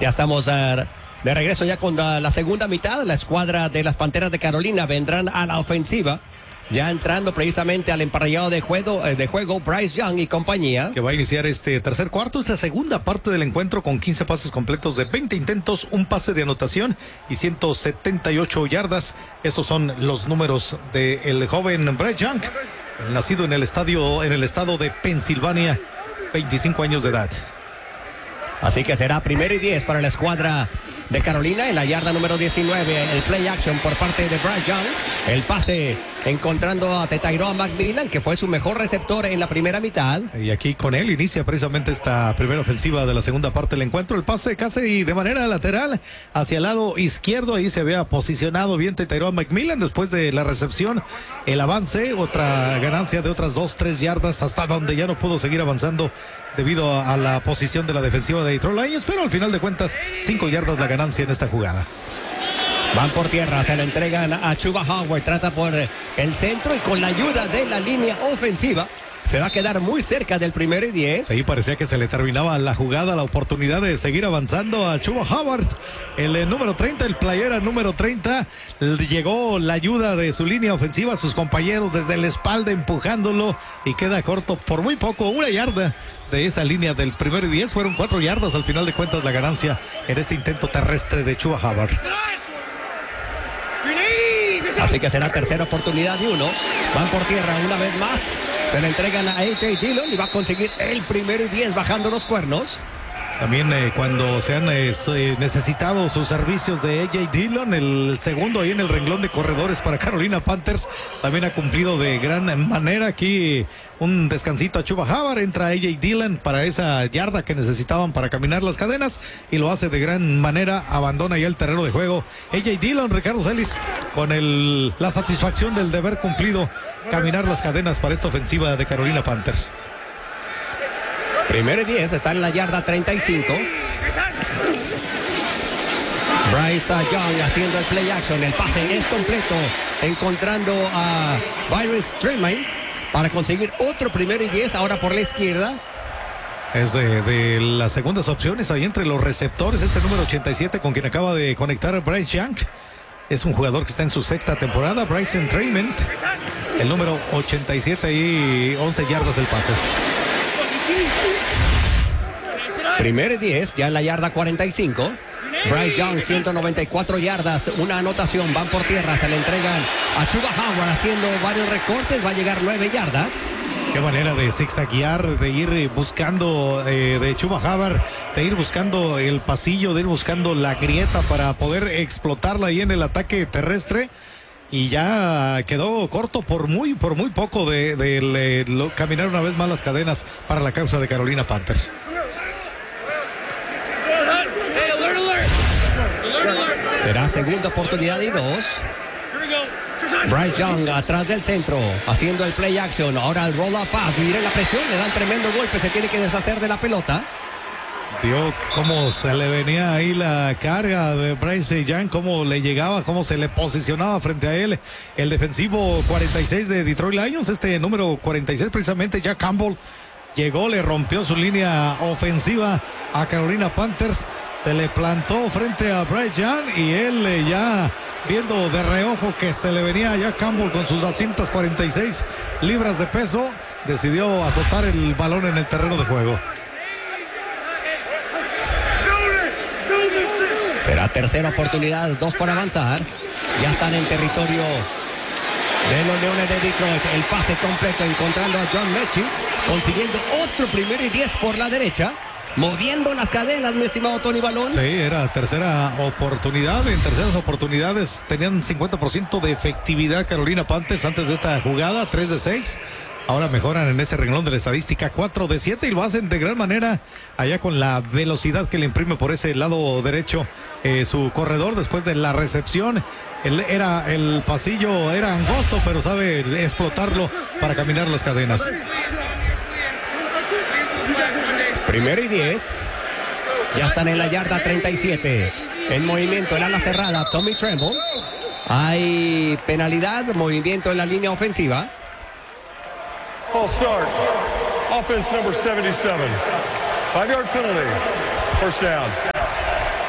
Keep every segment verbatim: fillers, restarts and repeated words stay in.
Ya estamos uh, de regreso ya con uh, la segunda mitad. La escuadra de las Panteras de Carolina vendrán a la ofensiva. Ya entrando precisamente al emparrillado de juego, eh, de juego Bryce Young y compañía. Que va a iniciar este tercer cuarto, esta segunda parte del encuentro con quince pases completos de veinte intentos, un pase de anotación y ciento setenta y ocho yardas. Esos son los números del joven Bryce Young, nacido en el estadio, en el estado de Pensilvania, veinticinco años de edad. Así que será primero y diez para la escuadra de Carolina en la yarda número diecinueve. El play action por parte de Bryce Young. El pase encontrando a Tyrone McMillan, que fue su mejor receptor en la primera mitad. Y aquí con él inicia precisamente esta primera ofensiva de la segunda parte del encuentro. El pase casi de manera lateral hacia el lado izquierdo. Ahí se había posicionado bien Tyrone McMillan. Después de la recepción, el avance, otra ganancia de otras dos, tres yardas, hasta donde ya no pudo seguir avanzando debido a la posición de la defensiva de Detroit Lions. Pero al final de cuentas, cinco yardas la ganancia en esta jugada. Van por tierra, se le entregan a Chuba Howard, trata por el centro y con la ayuda de la línea ofensiva se va a quedar muy cerca del primero y diez. Ahí parecía que se le terminaba la jugada, la oportunidad de seguir avanzando a Chuba Howard. El, el número treinta, el playera número treinta, llegó la ayuda de su línea ofensiva, sus compañeros desde la espalda empujándolo y queda corto por muy poco, una yarda de esa línea del primero y diez. Fueron cuatro yardas al final de cuentas la ganancia en este intento terrestre de Chuba Howard. Así que será tercera oportunidad de uno. Van por tierra una vez más. Se le entregan a A J Dillon y va a conseguir el primero y diez bajando los cuernos. También eh, cuando se han eh, necesitado sus servicios de A J Dillon, el segundo ahí en el renglón de corredores para Carolina Panthers, también ha cumplido de gran manera. Aquí un descansito a Chuba Howard, entra A J Dillon para esa yarda que necesitaban para caminar las cadenas y lo hace de gran manera, abandona ya el terreno de juego. A J Dillon, Ricardo Celis, con el, la satisfacción del deber cumplido, caminar las cadenas para esta ofensiva de Carolina Panthers. Primero y diez, está en la yarda treinta y cinco. Bryce Young haciendo el play action, el pase es completo, encontrando a Byron Streamline para conseguir otro primero y diez, ahora por la izquierda. Es de, de las segundas opciones ahí entre los receptores, este número ochenta y siete con quien acaba de conectar Bryce Young. Es un jugador que está en su sexta temporada, Bryson Trayment, el número ochenta y siete y once yardas del pase. Primero y diez, ya en la yarda cuarenta y cinco. Bryce Young, ciento noventa y cuatro yardas, una anotación, van por tierra, se le entregan a Chuba Howard haciendo varios recortes, va a llegar nueve yardas. Qué manera de zigzaguear, de ir buscando, eh, de Chuba Howard, de ir buscando el pasillo, de ir buscando la grieta para poder explotarla ahí en el ataque terrestre. Y ya quedó corto por muy, por muy poco de, de, de, de caminar una vez más las cadenas para la causa de Carolina Panthers. Será segunda oportunidad y dos. Bryce Young atrás del centro, haciendo el play action. Ahora el roll up pass, miren la presión, le dan tremendo golpe, se tiene que deshacer de la pelota. Vio cómo se le venía ahí la carga de Bryce Young, cómo le llegaba, cómo se le posicionaba frente a él el defensivo cuarenta y seis de Detroit Lions, este número cuarenta y seis precisamente, Jack Campbell. Llegó, le rompió su línea ofensiva a Carolina Panthers, se le plantó frente a Bryce Young y él eh, ya viendo de reojo que se le venía a Jack Campbell con sus doscientas cuarenta y seis libras de peso, decidió azotar el balón en el terreno de juego. Será tercera oportunidad, dos por avanzar. Ya están en territorio de los Leones de Detroit. El pase completo encontrando a John Mechie, consiguiendo otro primero y diez por la derecha, moviendo las cadenas, mi estimado Tony Balón. Sí, era tercera oportunidad. En terceras oportunidades tenían cincuenta por ciento de efectividad Carolina Panthers antes de esta jugada, tres de seis. Ahora mejoran en ese renglón de la estadística, cuatro de siete, y lo hacen de gran manera allá con la velocidad que le imprime por ese lado derecho eh, su corredor después de la recepción. El, era, el pasillo era angosto, pero sabe explotarlo para caminar las cadenas. Primero y diez. Ya están en la yarda treinta y siete. En movimiento el ala cerrada, Tommy Tremble. Hay penalidad, movimiento en la línea ofensiva. False start. Offense number seventy-seven. Five-yard penalty. First down.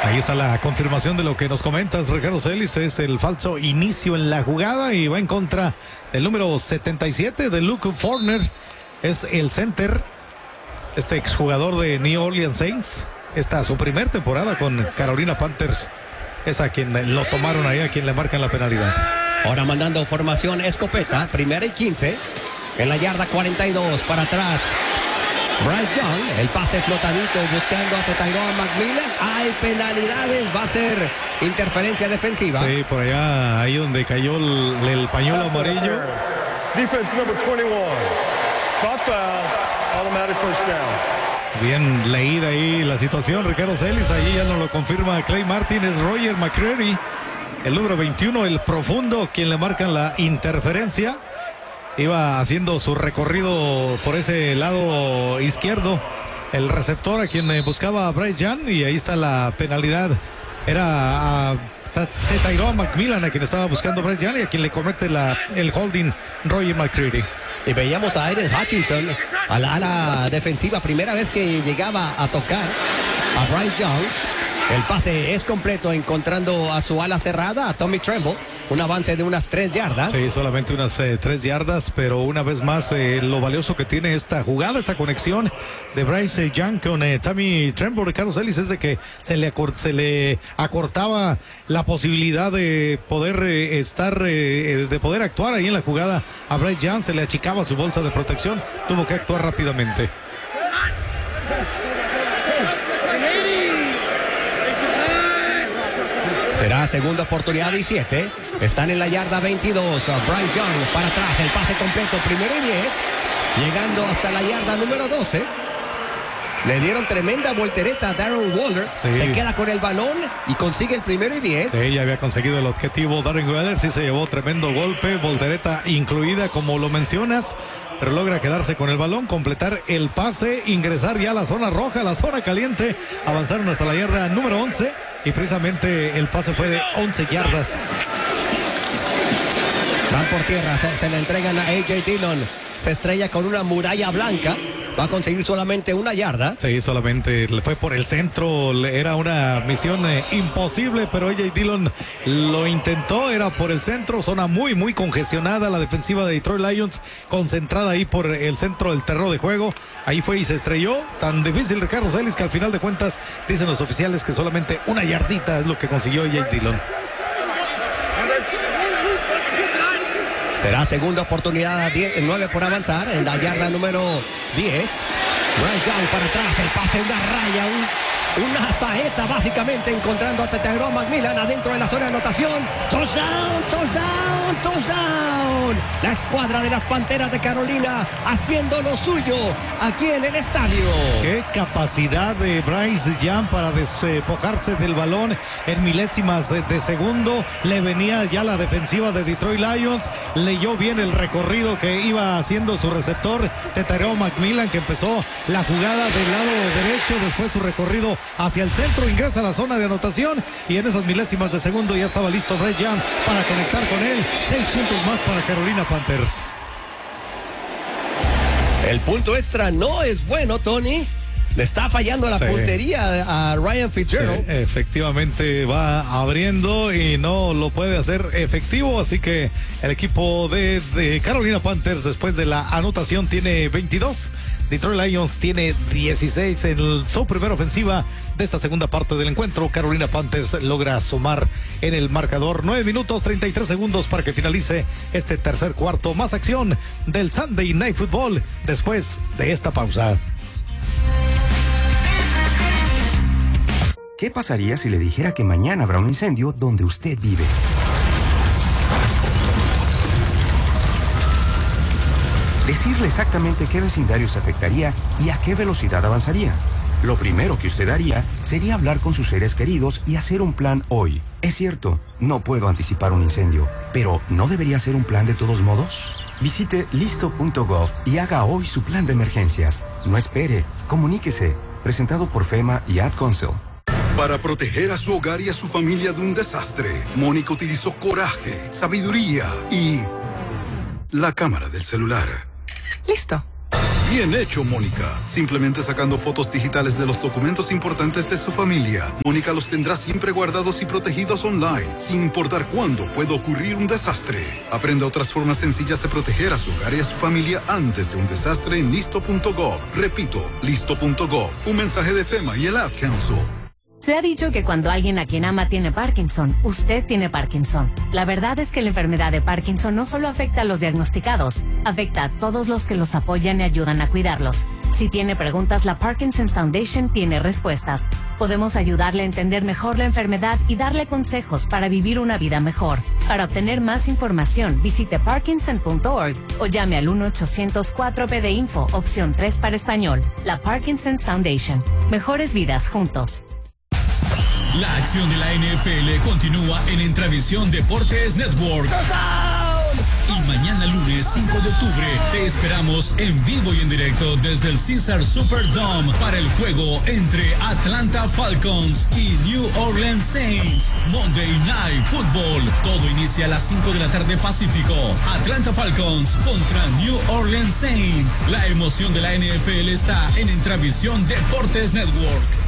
Ahí está la confirmación de lo que nos comentas, Ricardo Celis. Es el falso inicio en la jugada y va en contra del número setenta y siete de Luke Forner. Es el center, este exjugador de New Orleans Saints. Esta es su primer temporada con Carolina Panthers. Es a quien lo tomaron ahí, a quien le marcan la penalidad. Ahora mandando formación escopeta, primera y quince. En la yarda cuarenta y dos, para atrás. Bryce Young, el pase flotadito buscando a Tyrone McMillan. Hay penalidades, va a ser interferencia defensiva. Sí, por allá, ahí donde cayó el, el pañuelo amarillo. Defense number twenty-one. Spot foul. Automatic first down. Bien leída ahí la situación, Ricardo Celis. Allí ya nos lo confirma Clay Martin. Es Roger McCreary, el número veintiuno, el profundo, quien le marcan la interferencia. Iba haciendo su recorrido por ese lado izquierdo el receptor a quien buscaba a Bryce Young, y ahí está la penalidad. Era a Tyrone McMillan a quien estaba buscando Bryce Young y a quien le comete la, el holding Roger McCreary. Y veíamos a Aiden Hutchinson a la ala defensiva, primera vez que llegaba a tocar a Bryce Young. El pase es completo, encontrando a su ala cerrada, a Tommy Tremble. Un avance de unas tres yardas. Sí, solamente unas eh, tres yardas, pero una vez más eh, lo valioso que tiene esta jugada, esta conexión de Bryce Young con eh, Tommy Tremble, Ricardo Celis, es de que se le, acor se le acortaba la posibilidad de poder eh, estar, eh, de poder actuar ahí en la jugada a Bryce Young. Se le achicaba su bolsa de protección, tuvo que actuar rápidamente. Será segunda oportunidad y siete. Están en la yarda veintidós. Bryce Young para atrás. El pase completo. Primero y diez. Llegando hasta la yarda número doce. Le dieron tremenda voltereta a Darren Waller. Sí. Se queda con el balón y consigue el primero y diez. Sí, ya había conseguido el objetivo Darren Waller. Sí, se llevó tremendo golpe. Voltereta incluida, como lo mencionas. Pero logra quedarse con el balón, completar el pase, ingresar ya a la zona roja, la zona caliente. Avanzaron hasta la yarda número once. Y precisamente el pase fue de once yardas. Van por tierra, se, se le entregan a A J Dillon. Se estrella con una muralla blanca. Va a conseguir solamente una yarda. Sí, solamente le fue por el centro. Era una misión eh, imposible, pero A J Dillon lo intentó. Era por el centro, zona muy, muy congestionada. La defensiva de Detroit Lions concentrada ahí por el centro del terreno de juego. Ahí fue y se estrelló. Tan difícil, Ricardo Celis, que al final de cuentas dicen los oficiales que solamente una yardita es lo que consiguió A J Dillon. Será segunda oportunidad, nueve por avanzar, en la yarda número diez. Bryce Young para atrás, el pase, una raya, un, una saeta básicamente, encontrando a Tyrone McMillan adentro de la zona de anotación. Touchdown, touchdown, touchdown. La escuadra de las Panteras de Carolina haciendo lo suyo aquí en el estadio. Qué capacidad de Bryce Young para despojarse del balón en milésimas de segundo. Le venía ya la defensiva de Detroit Lions. Leyó bien el recorrido que iba haciendo su receptor Tyrone McMillan, que empezó la jugada del lado derecho, después su recorrido hacia el centro, ingresa a la zona de anotación y en esas milésimas de segundo ya estaba listo Bryce Young para conectar con él. Seis puntos más para Carolina Panthers. El punto extra no es bueno, Tony. Le está fallando la sí. puntería a Ryan Fitzgerald. Sí, efectivamente va abriendo y no lo puede hacer efectivo. Así que el equipo de, de Carolina Panthers, después de la anotación, tiene veintidós. Detroit Lions tiene dieciséis en su primera ofensiva de esta segunda parte del encuentro. Carolina Panthers logra sumar en el marcador. Nueve minutos treinta y tres segundos para que finalice este tercer cuarto. Más acción del Sunday Night Football después de esta pausa. ¿Qué pasaría si le dijera que mañana habrá un incendio donde usted vive? Decirle exactamente qué vecindario se afectaría y a qué velocidad avanzaría. Lo primero que usted haría sería hablar con sus seres queridos y hacer un plan hoy. Es cierto, no puedo anticipar un incendio, pero ¿no debería ser un plan de todos modos? Visite listo punto gov y haga hoy su plan de emergencias. No espere, comuníquese. Presentado por FEMA y Ad Council. Para proteger a su hogar y a su familia de un desastre, Mónica utilizó coraje, sabiduría y la cámara del celular. Listo. Bien hecho, Mónica. Simplemente sacando fotos digitales de los documentos importantes de su familia. Mónica los tendrá siempre guardados y protegidos online, sin importar cuándo pueda ocurrir un desastre. Aprenda otras formas sencillas de proteger a su hogar y a su familia antes de un desastre en listo punto gov. Repito, listo punto gov. Un mensaje de FEMA y el Ad Council. Se ha dicho que cuando alguien a quien ama tiene Parkinson, usted tiene Parkinson. La verdad es que la enfermedad de Parkinson no solo afecta a los diagnosticados, afecta a todos los que los apoyan y ayudan a cuidarlos. Si tiene preguntas, la Parkinson's Foundation tiene respuestas. Podemos ayudarle a entender mejor la enfermedad y darle consejos para vivir una vida mejor. Para obtener más información, visite parkinson punto org o llame al uno ochocientos cuatro P de Info, opción tres para español. La Parkinson's Foundation. Mejores vidas juntos. La acción de la N F L continúa en Entravisión Deportes Network. Y mañana lunes cinco de octubre te esperamos en vivo y en directo desde el Caesars Superdome para el juego entre Atlanta Falcons y New Orleans Saints. Monday Night Football. Todo inicia a las cinco de la tarde Pacífico. Atlanta Falcons contra New Orleans Saints. La emoción de la N F L está en Entravisión Deportes Network.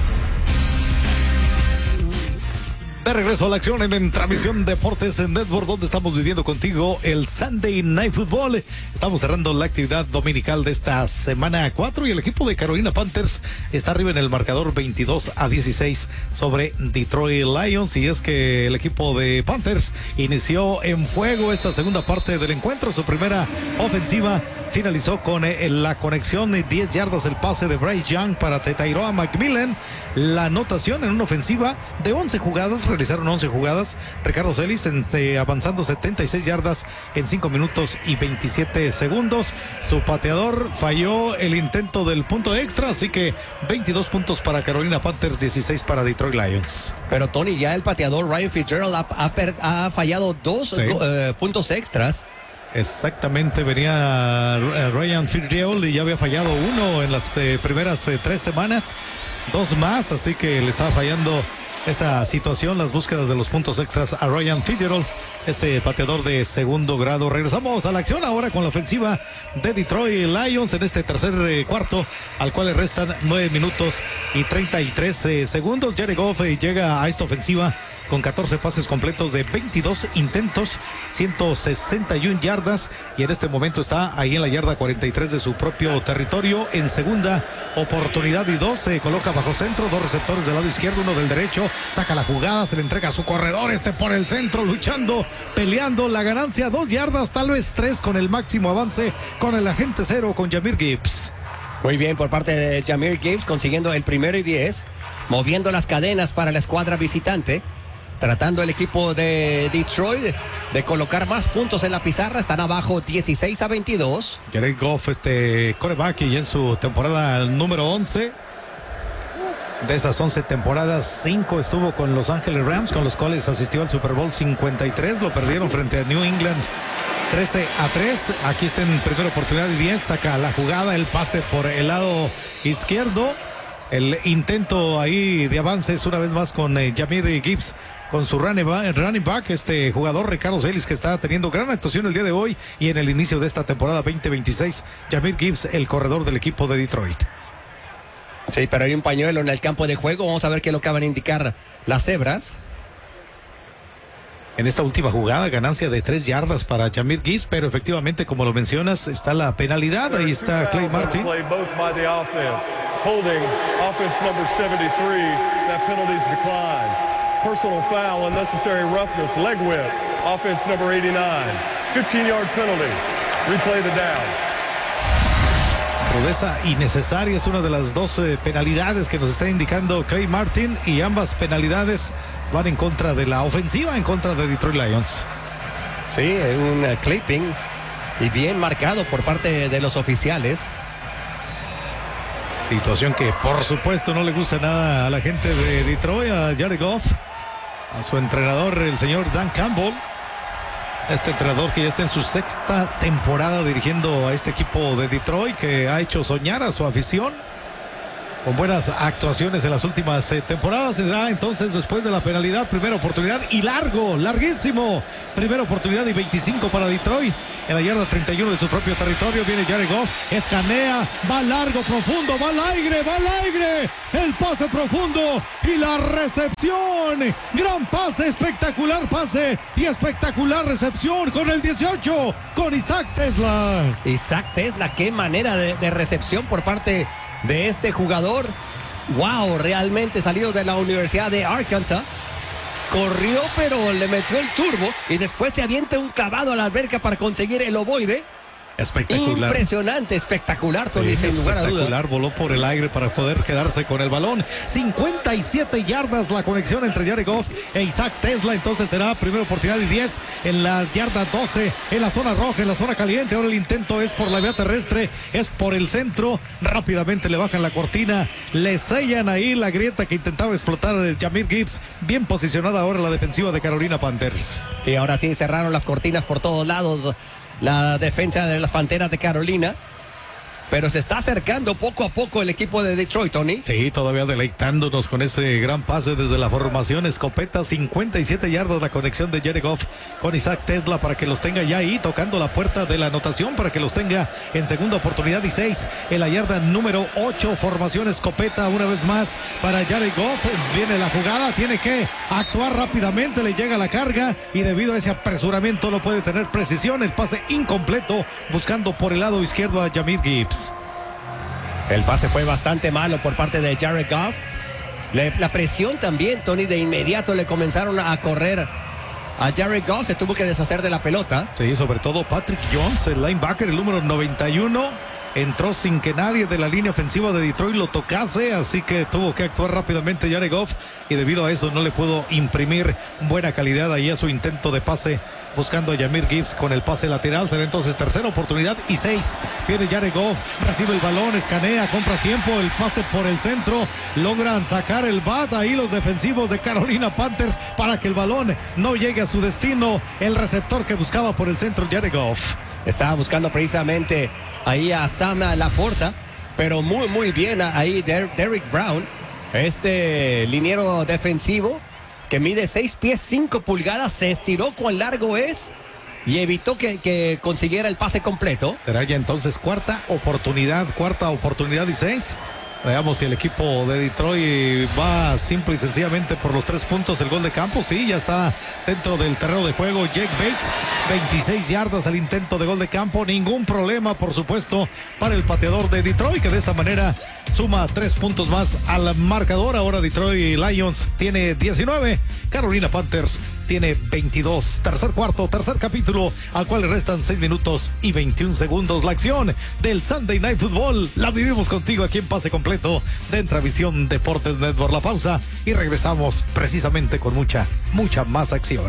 De regreso a la acción en Entravisión Deportes en Network, donde estamos viviendo contigo el Sunday Night Football. Estamos cerrando la actividad dominical de esta semana cuatro y el equipo de Carolina Panthers está arriba en el marcador veintidós a dieciséis sobre Detroit Lions. Y es que el equipo de Panthers inició en fuego esta segunda parte del encuentro. Su primera ofensiva finalizó con eh, la conexión de diez yardas, el pase de Bryce Young para Tyrone McMillan. La anotación en una ofensiva de once jugadas, realizaron once jugadas. Ricardo Celis eh, avanzando setenta y seis yardas en cinco minutos y veintisiete segundos. Su pateador falló el intento del punto extra, así que veintidós puntos para Carolina Panthers, dieciséis para Detroit Lions. Pero Tony, ya el pateador Ryan Fitzgerald ha, ha, per, ha fallado dos Sí. uh, puntos extras. Exactamente, venía Ryan Fitzgerald y ya había fallado uno en las eh, primeras eh, tres semanas, dos más, así que le estaba fallando esa situación, las búsquedas de los puntos extras a Ryan Fitzgerald, este pateador de segundo grado. Regresamos a la acción ahora con la ofensiva de Detroit Lions en este tercer eh, cuarto, al cual le restan nueve minutos y treinta y tres eh, segundos. Jared Goff eh, llega a esta ofensiva con catorce pases completos de veintidós intentos, ciento sesenta y una yardas, y en este momento está ahí en la yarda cuarenta y tres de su propio territorio. En segunda oportunidad y dos, se coloca bajo centro, dos receptores del lado izquierdo, uno del derecho, saca la jugada, se le entrega a su corredor, este por el centro, luchando, peleando la ganancia, dos yardas, tal vez tres con el máximo avance, con el agente cero, con Jahmyr Gibbs. Muy bien por parte de Jahmyr Gibbs, consiguiendo el primero y diez, moviendo las cadenas para la escuadra visitante. Tratando el equipo de Detroit de colocar más puntos en la pizarra. Están abajo dieciséis a veintidós. Jared Goff, este quarterback, y en su temporada número once. De esas once temporadas, cinco estuvo con Los Ángeles Rams, con los cuales asistió al Super Bowl cincuenta y tres. Lo perdieron frente a New England trece a tres. Aquí está en primera oportunidad y diez. Saca la jugada, el pase por el lado izquierdo. El intento ahí de avances una vez más con eh, Jahmyr Gibbs, con su running back, running back, este jugador Ricardo Celis, que está teniendo gran actuación el día de hoy y en el inicio de esta temporada veinte veintiséis. Jahmyr Gibbs, el corredor del equipo de Detroit. Sí, pero hay un pañuelo en el campo de juego. Vamos a ver qué es lo que van a indicar las cebras. En esta última jugada, ganancia de tres yardas para Jahmyr Gibbs, pero efectivamente, como lo mencionas, está la penalidad. Ahí está Clay Martin. Holding offense number seventy-three. That penalty's declined. Personal foul, unnecessary roughness, leg whip. Offense number eighty-nine. fifteen-yard penalty. Replay the down. Rudeza innecesaria es una de las dos eh, penalidades que nos está indicando Clay Martin, y ambas penalidades van en contra de la ofensiva, en contra de Detroit Lions. Sí, un uh, clipping y bien marcado por parte de los oficiales. Situación que por supuesto no le gusta nada a la gente de Detroit, a Jared Goff, a su entrenador, el señor Dan Campbell. Este entrenador que ya está en su sexta temporada dirigiendo a este equipo de Detroit, que ha hecho soñar a su afición. con buenas actuaciones en las últimas eh, temporadas. Será entonces después de la penalidad, primera oportunidad y largo, larguísimo. Primera oportunidad y veinticinco para Detroit. En la yarda treinta y uno de su propio territorio viene Jared Goff, escanea, va largo, profundo, va al aire, va al aire. El pase profundo y la recepción. Gran pase, espectacular pase y espectacular recepción con el dieciocho, con Isaac Tesla. Isaac Tesla, qué manera de, de recepción por parte de este jugador. Wow, realmente salido de la Universidad de Arkansas. Corrió, pero le metió el turbo y después se avienta un cavado a la alberca para conseguir el ovoide. Espectacular. Impresionante, espectacular, Tony, Sí, sin lugar a duda. espectacular, voló por el aire para poder quedarse con el balón. cincuenta y siete yardas la conexión entre Jared Goff e Isaac Tesla. Entonces será primera oportunidad y diez en la yarda doce, en la zona roja, en la zona caliente. Ahora el intento es por la vía terrestre, es por el centro. Rápidamente le bajan la cortina, le sellan ahí la grieta que intentaba explotar Jahmyr Gibbs. Bien posicionada ahora la defensiva de Carolina Panthers. Sí, ahora sí cerraron las cortinas por todos lados la defensa de las Panteras de Carolina, pero se está acercando poco a poco el equipo de Detroit, Tony. Sí, todavía deleitándonos con ese gran pase desde la formación escopeta. cincuenta y siete yardas la conexión de Jared Goff con Isaac Tesla para que los tenga ya ahí tocando la puerta de la anotación, para que los tenga en segunda oportunidad y seis en la yarda número ocho. Formación escopeta una vez más para Jared Goff. Viene la jugada, tiene que actuar rápidamente, le llega la carga y debido a ese apresuramiento no puede tener precisión. El pase incompleto buscando por el lado izquierdo a Jahmyr Gibbs. El pase fue bastante malo por parte de Jared Goff. Le, la presión también, Tony, de inmediato le comenzaron a correr a Jared Goff. Se tuvo que deshacer de la pelota. Sí, sobre todo Patrick Jones, el linebacker, el número noventa y uno. Entró sin que nadie de la línea ofensiva de Detroit lo tocase, así que tuvo que actuar rápidamente Jared Goff y debido a eso no le pudo imprimir buena calidad ahí a su intento de pase buscando a Jahmyr Gibbs con el pase lateral. Será entonces tercera oportunidad y seis. Viene Jared Goff, recibe el balón, escanea, compra tiempo, el pase por el centro. Logran sacar el bat ahí los defensivos de Carolina Panthers para que el balón no llegue a su destino. El receptor que buscaba por el centro, Jared Goff. Estaba buscando precisamente ahí a Sam Laporta, pero muy, muy bien ahí Der- Derrick Brown, este liniero defensivo que mide seis pies cinco pulgadas, se estiró cuán largo es y evitó que, que consiguiera el pase completo. Será ya entonces cuarta oportunidad, cuarta oportunidad y seis. Veamos si el equipo de Detroit va simple y sencillamente por los tres puntos. El gol de campo, sí, ya está dentro del terreno de juego. Jake Bates, veintiséis yardas al intento de gol de campo. Ningún problema, por supuesto, para el pateador de Detroit, que de esta manera suma tres puntos más al marcador. Ahora Detroit Lions tiene diecinueve, Carolina Panthers tiene veintidós. Tercer cuarto, tercer capítulo, al cual le restan seis minutos y veintiún segundos. La acción del Sunday Night Football la vivimos contigo aquí en Pase Completo de Entravisión Deportes Network. La pausa y regresamos precisamente con mucha, mucha más acción.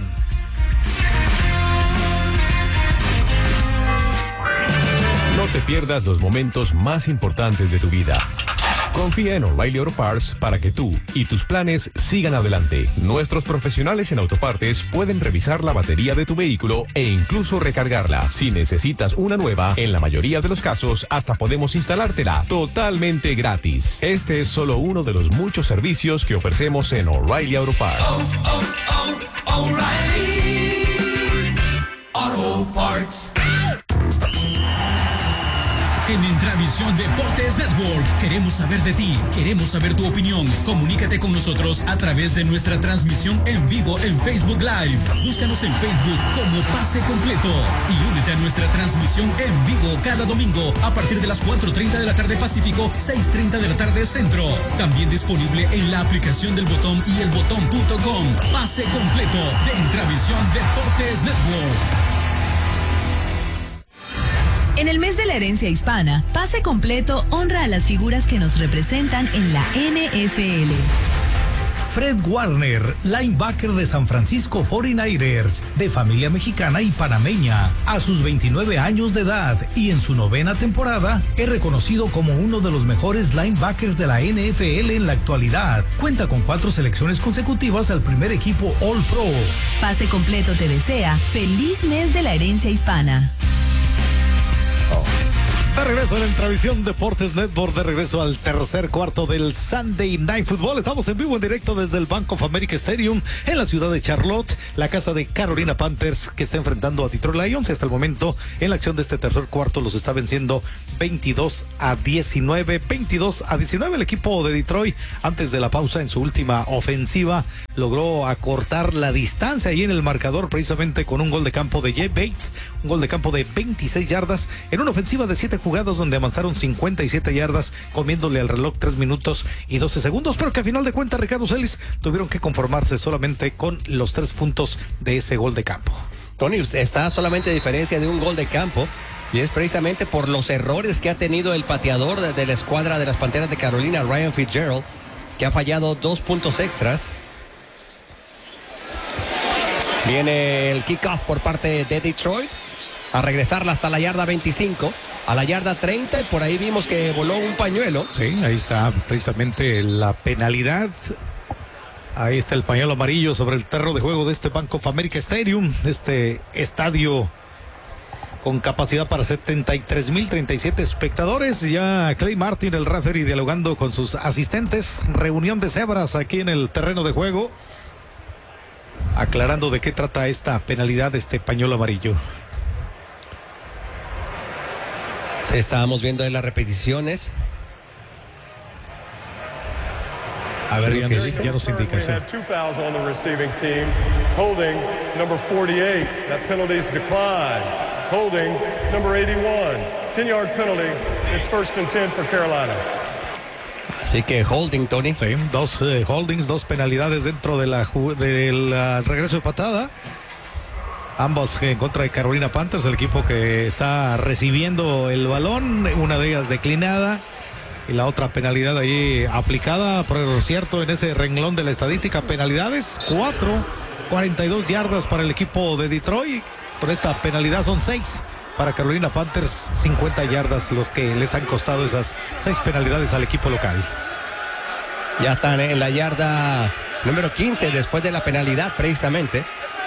No te pierdas los momentos más importantes de tu vida. Confía en O'Reilly Auto Parts para que tú y tus planes sigan adelante. Nuestros profesionales en autopartes pueden revisar la batería de tu vehículo e incluso recargarla. Si necesitas una nueva, en la mayoría de los casos hasta podemos instalártela totalmente gratis. Este es solo uno de los muchos servicios que ofrecemos en O'Reilly Auto Parts. Oh, oh, oh, O'Reilly Auto Parts. En Entravisión Deportes Network queremos saber de ti, queremos saber tu opinión. Comunícate con nosotros a través de nuestra transmisión en vivo en Facebook Live. Búscanos en Facebook como Pase Completo y únete a nuestra transmisión en vivo cada domingo a partir de las cuatro treinta de la tarde Pacífico, seis treinta de la tarde Centro. También disponible en la aplicación del Botón y el botón punto com. Pase Completo de Entravisión Deportes Network. En el mes de la herencia hispana, Pase Completo honra a las figuras que nos representan en la N F L. Fred Warner, linebacker de San Francisco cuarenta y nueve ers, de familia mexicana y panameña, a sus veintinueve años de edad y en su novena temporada, es reconocido como uno de los mejores linebackers de la N F L en la actualidad. Cuenta con cuatro selecciones consecutivas al primer equipo All Pro. Pase Completo te desea feliz mes de la herencia hispana. Oh. De regreso en Entravisión Deportes Network, de regreso al tercer cuarto del Sunday Night Football. Estamos en vivo en directo desde el Bank of America Stadium en la ciudad de Charlotte, la casa de Carolina Panthers, que está enfrentando a Detroit Lions. Hasta el momento, en la acción de este tercer cuarto, los está venciendo veintidós a diecinueve. veintidós a diecinueve el equipo de Detroit. Antes de la pausa, en su última ofensiva, logró acortar la distancia ahí en el marcador, precisamente con un gol de campo de Jay Bates, un gol de campo de veintiséis yardas, en una ofensiva de siete jugadas donde avanzaron cincuenta y siete yardas, comiéndole al reloj tres minutos y doce segundos, pero que a final de cuentas, Ricardo Celis, tuvieron que conformarse solamente con los tres puntos de ese gol de campo. Tony, está solamente a diferencia de un gol de campo, y es precisamente por los errores que ha tenido el pateador de, de la escuadra de las Panteras de Carolina, Ryan Fitzgerald, que ha fallado dos puntos extras. Viene el kickoff por parte de Detroit, a regresarla hasta la yarda veinticinco, a la yarda treinta, y por ahí vimos que voló un pañuelo. Sí, ahí está precisamente la penalidad. Ahí está el pañuelo amarillo sobre el terreno de juego de este Bank of America Stadium, este estadio con capacidad para setenta y tres mil treinta y siete espectadores. Ya Clay Martin, el referee, dialogando con sus asistentes. Reunión de cebras aquí en el terreno de juego, aclarando de qué trata esta penalidad, este pañuelo amarillo. Sí, estábamos viendo en las repeticiones. A ver, ya, nos, ya nos indica. Sí. Two fouls on the receiving team. Holding number forty-eight. That penalty's declined. Holding number eighty-one. ten-yard penalty. It's first and ten for Carolina. Así que holding, Tony. Sí, dos eh, holdings, dos penalidades dentro de la del uh, regreso de patada. Ambos en contra de Carolina Panthers, el equipo que está recibiendo el balón, una de ellas declinada y la otra penalidad ahí aplicada, por cierto, en ese renglón de la estadística, penalidades, cuatro, cuarenta y dos yardas para el equipo de Detroit. Por esta penalidad son seis para Carolina Panthers, cincuenta yardas, lo que les han costado esas seis penalidades al equipo local. Ya están en la yarda número quince después de la penalidad, precisamente.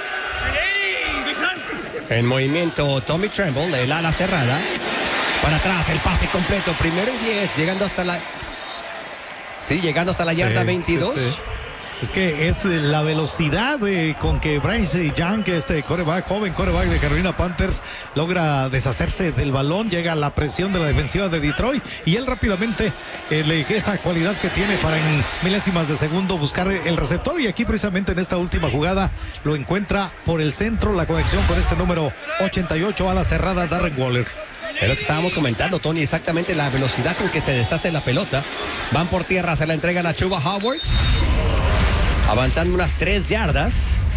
En movimiento Tommy Tremble, el ala cerrada. Para atrás, el pase completo, primero y diez, llegando hasta la... Sí, llegando hasta la yarda sí, veintidós. Sí, sí. Es que es la velocidad eh, con que Bryce Young, este quarterback, joven quarterback de Carolina Panthers, logra deshacerse del balón, llega a la presión de la defensiva de Detroit y él rápidamente eh, le esa cualidad que tiene para en milésimas de segundo buscar el receptor, y aquí precisamente en esta última jugada lo encuentra por el centro, la conexión con este número ochenta y ocho, a la cerrada, Darren Waller. Es lo que estábamos comentando, Tony, exactamente la velocidad con que se deshace la pelota. Van por tierra, se la entregan a Chuba Howard, avanzando unas tres yardas.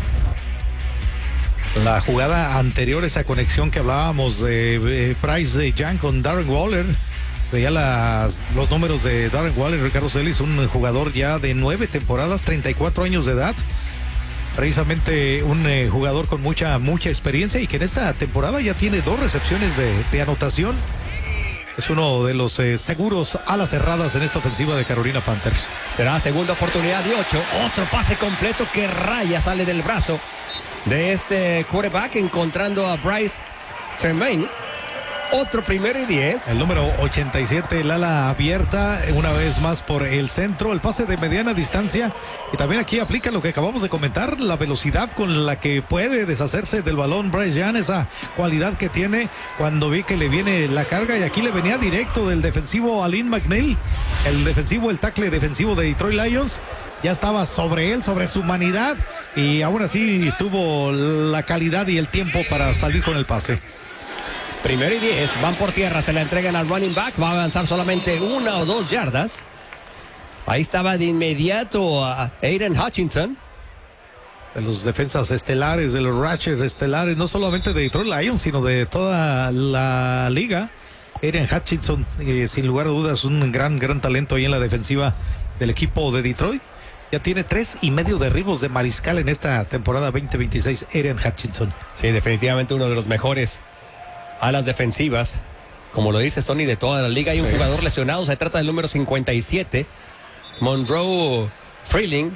La jugada anterior, esa conexión que hablábamos de eh, Bryce de Young con Darren Waller, veía las, los números de Darren Waller, Ricardo Celis, un jugador ya de nueve temporadas, treinta y cuatro años de edad. Precisamente un eh, jugador con mucha, mucha experiencia, y que en esta temporada ya tiene dos recepciones de, de anotación. Es uno de los eh, seguros alas cerradas en esta ofensiva de Carolina Panthers. Será segunda oportunidad de ocho. Otro pase completo que raya, sale del brazo de este quarterback, encontrando a Bryce Tremaine. Otro primero y diez. El número ochenta y siete, el ala abierta, una vez más por el centro, el pase de mediana distancia. Y también aquí aplica lo que acabamos de comentar, la velocidad con la que puede deshacerse del balón Bryce Young, esa cualidad que tiene cuando vi que le viene la carga, y aquí le venía directo del defensivo Alin McNeil, el defensivo, el tackle defensivo de Detroit Lions. Ya estaba sobre él, sobre su humanidad, y aún así tuvo la calidad y el tiempo para salir con el pase. Primero y diez, van por tierra, se la entregan al running back, va a avanzar solamente una o dos yardas. Ahí estaba de inmediato a Aiden Hutchinson. De los defensas estelares, de los Ratchers estelares, no solamente de Detroit Lions, sino de toda la liga. Aiden Hutchinson, eh, sin lugar a dudas, un gran, gran talento ahí en la defensiva del equipo de Detroit. Ya tiene tres y medio derribos de mariscal en esta temporada veinte veintiséis, Aiden Hutchinson. Sí, definitivamente uno de los mejores a las defensivas, como lo dice Tony, de toda la liga. Hay un sí. jugador lesionado, se trata del número cincuenta y siete, Monroe Freeling.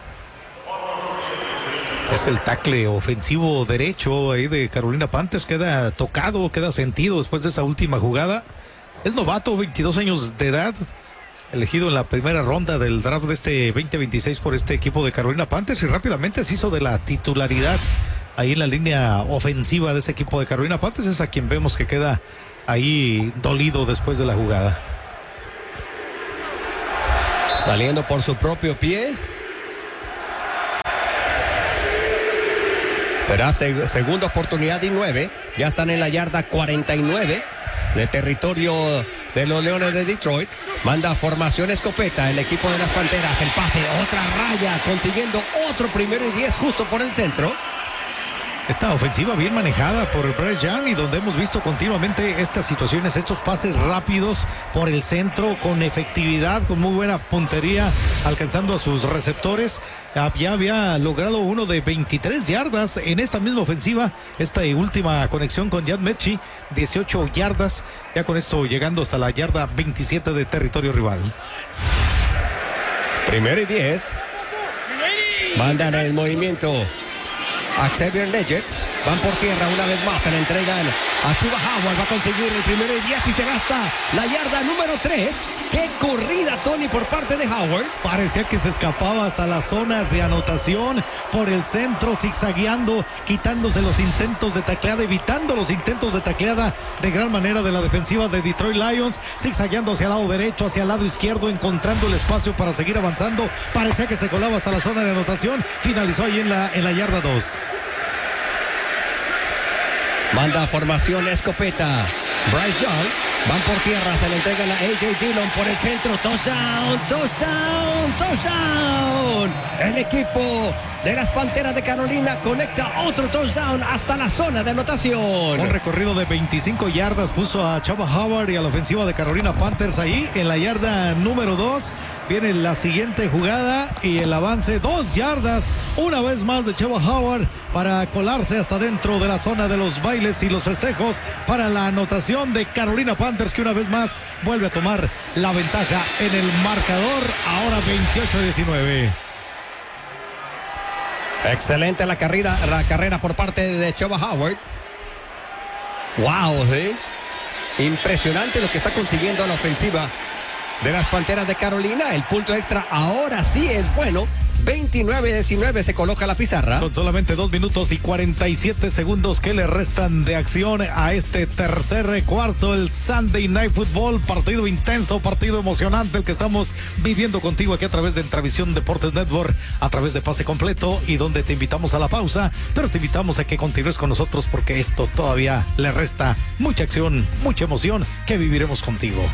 Es el tackle ofensivo derecho ahí de Carolina Panthers, queda tocado, queda sentido después de esa última jugada. Es novato, veintidós años de edad, elegido en la primera ronda del draft de este veinte veintiséis por este equipo de Carolina Panthers y rápidamente se hizo de la titularidad ahí en la línea ofensiva de este equipo de Carolina Panthers. Es a quien vemos que queda ahí dolido después de la jugada. Saliendo por su propio pie. Será seg- segunda oportunidad y nueve. Ya están en la yarda cuarenta y nueve de territorio de los Leones de Detroit. Manda formación escopeta el equipo de las Panteras. El pase, otra raya, consiguiendo otro primero y diez justo por el centro. Esta ofensiva bien manejada por Bryce Young y donde hemos visto continuamente estas situaciones, estos pases rápidos por el centro con efectividad, con muy buena puntería, alcanzando a sus receptores. Ya había logrado uno de veintitrés yardas en esta misma ofensiva. Esta última conexión con John Mechie, dieciocho yardas. Ya con esto llegando hasta la yarda veintisiete de territorio rival. Primero y diez. Mandan el movimiento a Xavier Legend, van por tierra una vez más, se le entregan a Chuba Howard, va a conseguir el primero y diez y se gasta la yarda número tres. ¡Qué corrida, Tony, por parte de Howard! Parecía que se escapaba hasta la zona de anotación por el centro, zigzagueando, quitándose los intentos de tacleada, evitando los intentos de tacleada de gran manera de la defensiva de Detroit Lions, zigzagueando hacia el lado derecho, hacia el lado izquierdo, encontrando el espacio para seguir avanzando. Parecía que se colaba hasta la zona de anotación, finalizó ahí en la, en la yarda dos. Manda formación escopeta Bryce Young, van por tierra, se le entregan a A J Dillon por el centro. Touchdown, touchdown, touchdown. El equipo de las Panteras de Carolina conecta otro touchdown hasta la zona de anotación. Un recorrido de veinticinco yardas puso a Chuba Howard y a la ofensiva de Carolina Panthers ahí en la yarda número dos. Viene la siguiente jugada y el avance dos yardas una vez más de Chuba Howard para colarse hasta dentro de la zona de los bailes y los festejos para la anotación de Carolina Panthers, que una vez más vuelve a tomar la ventaja en el marcador, ahora veintiocho a diecinueve. Excelente la carrera, la carrera por parte de Chuba Howard. Wow, ¿sí? Impresionante lo que está consiguiendo la ofensiva de las Panteras de Carolina. El punto extra ahora sí es bueno. veintinueve a diecinueve se coloca la pizarra. Con solamente dos minutos y cuarenta y siete segundos que le restan de acción a este tercer cuarto, el Sunday Night Football, partido intenso, partido emocionante, el que estamos viviendo contigo aquí a través de Entravisión Deportes Network, a través de Pase Completo, y donde te invitamos a la pausa, pero te invitamos a que continúes con nosotros porque esto todavía le resta mucha acción, mucha emoción que viviremos contigo.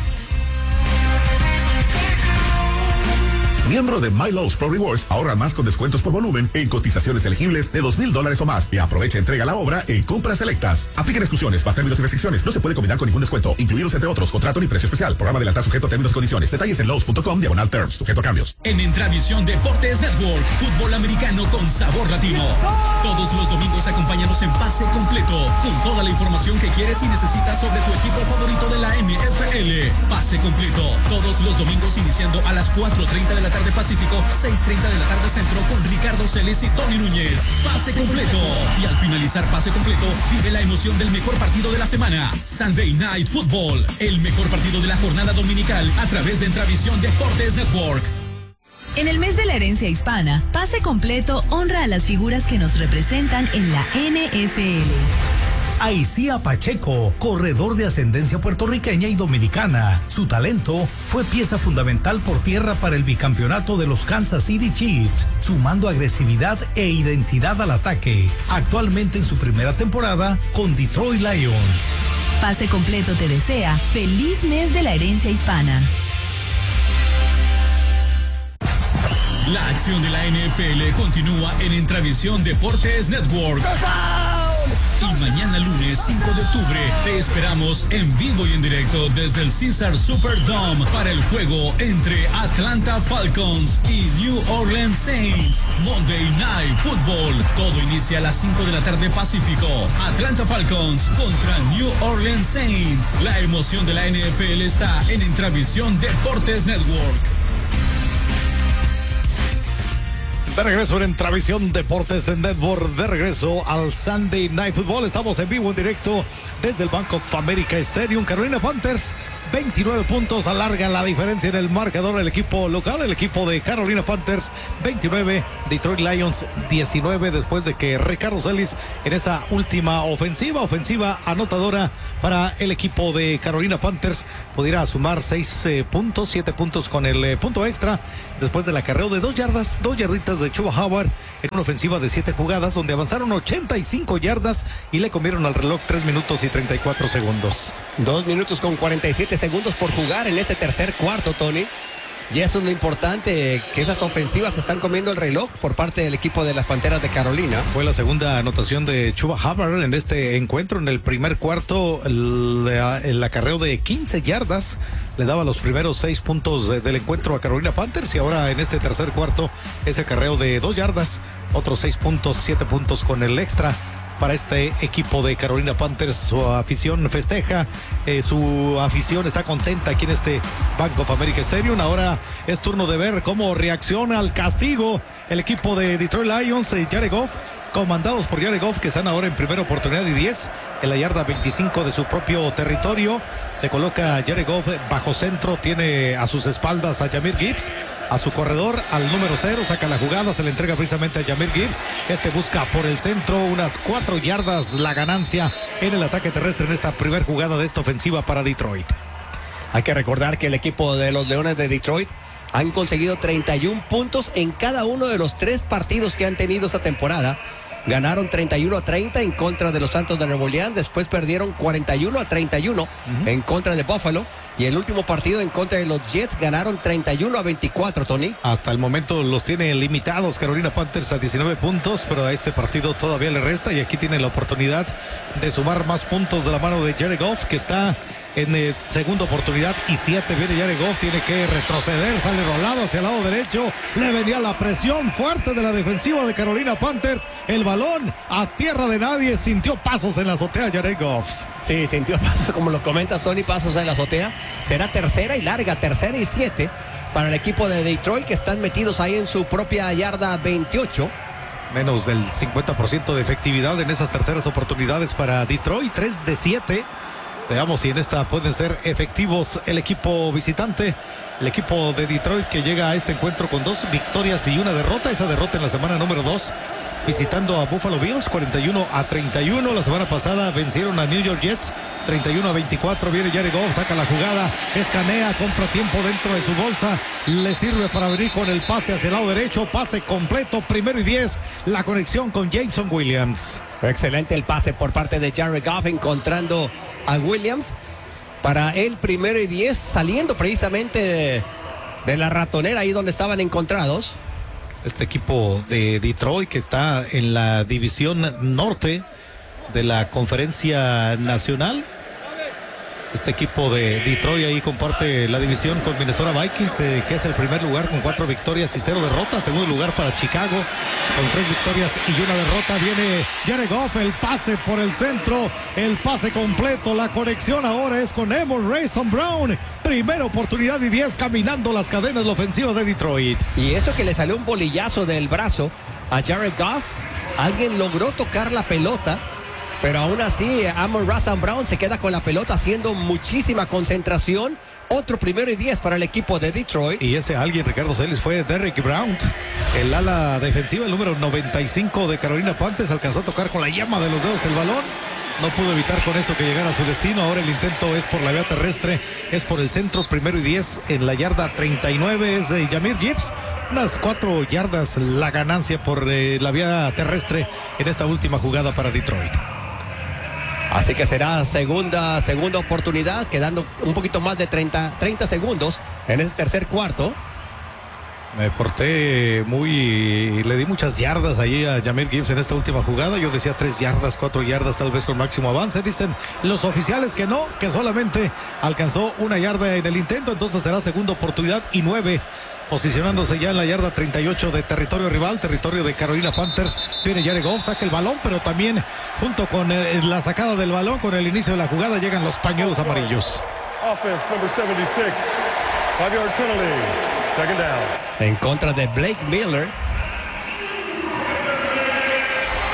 Miembro de MyLowe's Pro Rewards, ahorra más con descuentos por volumen en cotizaciones elegibles de dos mil dólares o más y aprovecha entrega a la obra en compras selectas. Apliquen exclusiones, más términos y restricciones. No se puede combinar con ningún descuento, incluidos entre otros contrato ni precio especial. Programa adelantar sujeto a términos y condiciones. Detalles en lowes punto com diagonal terms, sujeto a cambios. En Entravisión Deportes Network, fútbol americano con sabor latino. Todos los domingos acompáñanos en Pase Completo, con toda la información que quieres y necesitas sobre tu equipo favorito de la N F L. Pase Completo, todos los domingos iniciando a las cuatro treinta de la tarde Pacífico, seis treinta de la tarde Centro, con Ricardo Celes y Tony Núñez. Pase Completo. Y al finalizar Pase Completo, vive la emoción del mejor partido de la semana. Sunday Night Football, el mejor partido de la jornada dominical a través de Entravisión Deportes Network. En el mes de la herencia hispana, Pase Completo honra a las figuras que nos representan en la N F L. Aicía Pacheco, corredor de ascendencia puertorriqueña y dominicana. Su talento fue pieza fundamental por tierra para el bicampeonato de los Kansas City Chiefs, sumando agresividad e identidad al ataque. Actualmente en su primera temporada con Detroit Lions. Pase Completo te desea feliz mes de la herencia hispana. La acción de la N F L continúa en Entravisión Deportes Network. Y mañana lunes cinco de octubre te esperamos en vivo y en directo desde el Caesars Superdome para el juego entre Atlanta Falcons y New Orleans Saints. Monday Night Football. Todo inicia a las cinco de la tarde Pacífico. Atlanta Falcons contra New Orleans Saints. La emoción de la N F L está en Entravisión Deportes Network. De regreso en Travisión Deportes en Network, de regreso al Sunday Night Football. Estamos en vivo, en directo desde el Bank of America Stadium. Carolina Panthers, veintinueve puntos, alarga la diferencia en el marcador el equipo local, el equipo de Carolina Panthers, veintinueve, Detroit Lions, diecinueve, después de que Ricardo Celis en esa última ofensiva, ofensiva anotadora para el equipo de Carolina Panthers, pudiera sumar seis eh, puntos, siete puntos con el eh, punto extra, después del acarreo de dos yardas, dos yarditas de Chuba Howard en una ofensiva de siete jugadas, donde avanzaron ochenta y cinco yardas y le comieron al reloj tres minutos y treinta y cuatro segundos. Dos minutos con cuarenta y siete segundos por jugar en este tercer cuarto, Tony. Y eso es lo importante, que esas ofensivas están comiendo el reloj por parte del equipo de las Panteras de Carolina. Fue la segunda anotación de Chuba Hubbard en este encuentro. En el primer cuarto, el, el acarreo de quince yardas le daba los primeros seis puntos de, del encuentro a Carolina Panthers, y ahora en este tercer cuarto, ese acarreo de dos yardas, otros seis puntos, siete puntos con el extra para este equipo de Carolina Panthers. Su afición festeja, eh, su afición está contenta aquí en este Bank of America Stadium. Ahora es turno de ver cómo reacciona al castigo el equipo de Detroit Lions, eh, Jared Goff, comandados por Jared Goff, que están ahora en primera oportunidad y diez en la yarda veinticinco de su propio territorio. Se coloca Jared Goff bajo centro, tiene a sus espaldas a Jahmyr Gibbs, a su corredor, al número cero, saca la jugada, se le entrega precisamente a Jahmyr Gibbs. Este busca por el centro, unas cuatro yardas la ganancia en el ataque terrestre en esta primera jugada de esta ofensiva para Detroit. Hay que recordar que el equipo de los Leones de Detroit han conseguido treinta y uno puntos en cada uno de los tres partidos que han tenido esta temporada. Ganaron treinta y uno a treinta en contra de los Santos de Nueva Orleans, después perdieron cuarenta y uno a treinta y uno uh-huh. en contra de Buffalo, y el último partido en contra de los Jets ganaron treinta y uno a veinticuatro, Tony. Hasta el momento los tiene limitados Carolina Panthers a diecinueve puntos, pero a este partido todavía le resta, y aquí tiene la oportunidad de sumar más puntos de la mano de Jared Goff, que está en eh, segunda oportunidad y siete. Viene Jared Goff, tiene que retroceder, sale rolado hacia el lado derecho, le venía la presión fuerte de la defensiva de Carolina Panthers, el balón a tierra de nadie, sintió pasos en la azotea Jared Goff. Sí, sintió pasos, como lo comentas, Tony, pasos en la azotea. Será tercera y larga, tercera y siete para el equipo de Detroit, que están metidos ahí en su propia yarda veintiocho. Menos del cincuenta por ciento de efectividad en esas terceras oportunidades para Detroit, tres de siete. Veamos si en esta pueden ser efectivos el equipo visitante, el equipo de Detroit, que llega a este encuentro con dos victorias y una derrota. Esa derrota en la semana número dos, visitando a Buffalo Bills, cuarenta y uno a treinta y uno. La semana pasada vencieron a New York Jets, treinta y uno a veinticuatro. Viene Jared Goff, saca la jugada, escanea, compra tiempo dentro de su bolsa, le sirve para venir con el pase hacia el lado derecho, pase completo, primero y diez, la conexión con Jameson Williams. Excelente el pase por parte de Jared Goff, encontrando a Williams para el primero y diez, saliendo precisamente de, de la ratonera, ahí donde estaban encontrados. Este equipo de Detroit, que está en la división norte de la Conferencia Nacional. Este equipo de Detroit ahí comparte la división con Minnesota Vikings, eh, que es el primer lugar con cuatro victorias y cero derrotas. Segundo lugar para Chicago con tres victorias y una derrota. Viene Jared Goff, el pase por el centro, el pase completo, la conexión ahora es con Amon Rayson Brown. Primera oportunidad y diez, caminando las cadenas la ofensiva de Detroit. Y eso que le salió un bolillazo del brazo a Jared Goff, alguien logró tocar la pelota, pero aún así Amon-Ra Saint Brown se queda con la pelota, haciendo muchísima concentración. Otro primero y diez para el equipo de Detroit. Y ese alguien, Ricardo Celis, fue Derrick Brown, el ala defensiva, el número noventa y cinco de Carolina Panthers. Alcanzó a tocar con la yema de los dedos el balón, no pudo evitar con eso que llegara a su destino. Ahora el intento es por la vía terrestre, es por el centro, primero y diez en la yarda treinta y nueve, es de Jahmyr Gibbs. Unas cuatro yardas la ganancia por eh, la vía terrestre en esta última jugada para Detroit. Así que será segunda, segunda oportunidad, quedando un poquito más de treinta, treinta segundos en ese tercer cuarto. Me porté muy, le di muchas yardas ahí a Jahmyr Gibbs en esta última jugada. Yo decía tres yardas, cuatro yardas tal vez con máximo avance. Dicen los oficiales que no, que solamente alcanzó una yarda en el intento. Entonces será segunda oportunidad y nueve, posicionándose ya en la yarda treinta y ocho de territorio rival, territorio de Carolina Panthers. Viene Jared Goff, saca el balón, pero también junto con el, la sacada del balón, con el inicio de la jugada, llegan los pañuelos amarillos. Offense number setenta y seis, five yard penalty, second down. En contra de Blake Miller.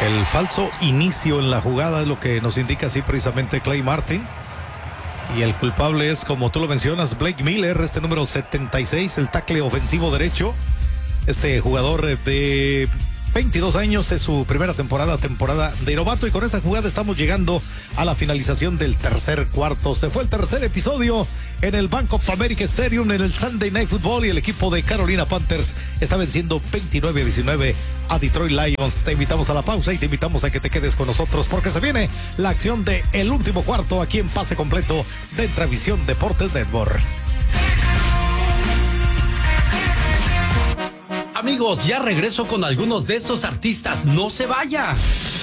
El falso inicio en la jugada es lo que nos indica así precisamente Clay Martin. Y el culpable es, como tú lo mencionas, Blake Miller, este número setenta y seis, el tackle ofensivo derecho. Este jugador de veintidós años, es su primera temporada, temporada de novato, y con esta jugada estamos llegando a la finalización del tercer cuarto. Se fue el tercer episodio en el Bank of America Stadium en el Sunday Night Football, y el equipo de Carolina Panthers está venciendo veintinueve a diecinueve a Detroit Lions. Te invitamos a la pausa y te invitamos a que te quedes con nosotros porque se viene la acción de el último cuarto aquí en Pase Completo de Entravisión Deportes Network. Amigos, ya regreso con algunos de estos artistas. No se vaya.